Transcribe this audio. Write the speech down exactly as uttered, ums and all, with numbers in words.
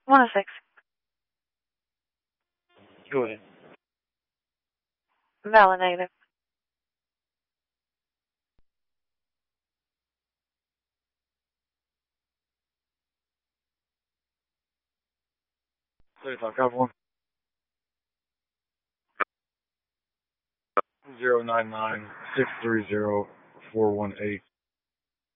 one oh six. Go ahead. Valid negative. thirty-five, copy one. Zero nine nine six three zero four one eight.